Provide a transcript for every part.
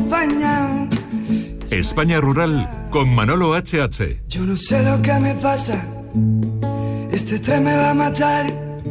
acompañado. España Rural con Manolo HH. Yo no sé lo que me pasa, este tren me va a matar.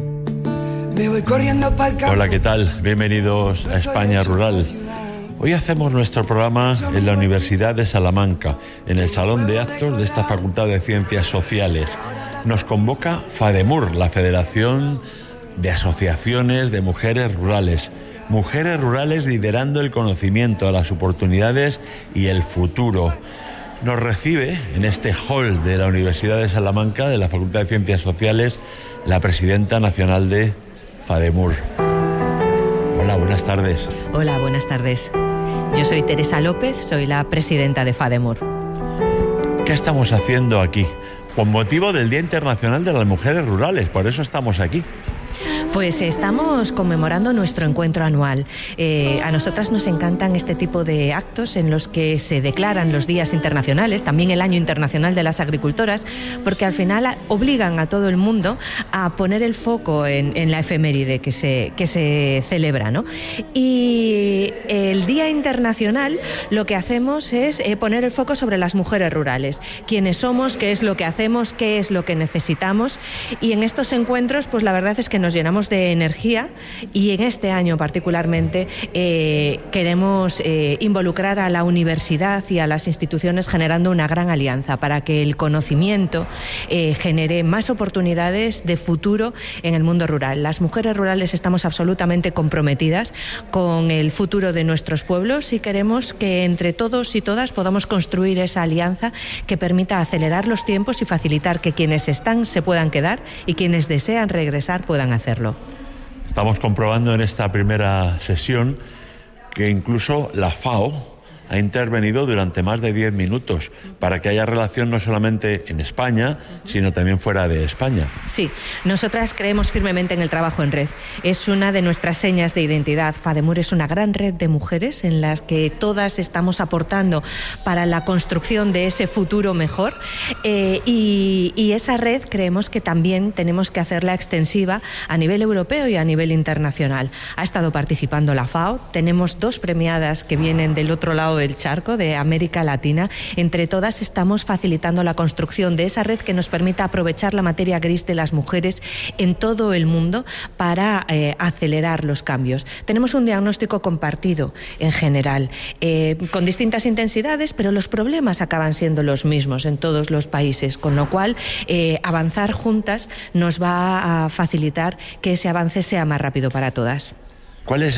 Me voy corriendo para el campo. Hola, ¿qué tal? Bienvenidos a España Rural. Hoy hacemos nuestro programa en la Universidad de Salamanca, en el Salón de Actos de esta Facultad de Ciencias Sociales. Nos convoca FADEMUR, la Federación de Asociaciones de Mujeres Rurales. Mujeres rurales liderando el conocimiento, las oportunidades y el futuro. Nos recibe en este hall de la Universidad de Salamanca, de la Facultad de Ciencias Sociales, la presidenta nacional de FADEMUR. Hola, buenas tardes. Hola, buenas tardes. Yo soy Teresa López, soy la presidenta de FADEMUR. ¿Qué estamos haciendo aquí? Con motivo del Día Internacional de las Mujeres Rurales, por eso estamos aquí. Pues estamos conmemorando nuestro encuentro anual. A nosotras nos encantan este tipo de actos en los que se declaran los días internacionales, también el Año Internacional de las Agricultoras, porque al final obligan a todo el mundo a poner el foco en la efeméride que se celebra, ¿no? Y el Día Internacional lo que hacemos es poner el foco sobre las mujeres rurales, quiénes somos, qué es lo que hacemos, qué es lo que necesitamos, y en estos encuentros pues la verdad es que nos llenamos de energía, y en este año particularmente queremos involucrar a la universidad y a las instituciones generando una gran alianza para que el conocimiento genere más oportunidades de futuro en el mundo rural. Las mujeres rurales estamos absolutamente comprometidas con el futuro de nuestros pueblos y queremos que entre todos y todas podamos construir esa alianza que permita acelerar los tiempos y facilitar que quienes están se puedan quedar y quienes desean regresar puedan hacerlo. Estamos comprobando en esta primera sesión que incluso la FAO ha intervenido durante más de 10 minutos para que haya relación no solamente en España, sino también fuera de España. Sí, nosotras creemos firmemente en el trabajo en red. Es una de nuestras señas de identidad. FADEMUR es una gran red de mujeres en las que todas estamos aportando para la construcción de ese futuro mejor, y esa red creemos que también tenemos que hacerla extensiva a nivel europeo y a nivel internacional. Ha estado participando la FAO, tenemos 2 premiadas que vienen del otro lado del charco, de América Latina. Entre todas estamos facilitando la construcción de esa red que nos permita aprovechar la materia gris de las mujeres en todo el mundo para acelerar los cambios. Tenemos un diagnóstico compartido en general, con distintas intensidades, pero los problemas acaban siendo los mismos en todos los países, con lo cual avanzar juntas nos va a facilitar que ese avance sea más rápido para todas. ¿Cuál es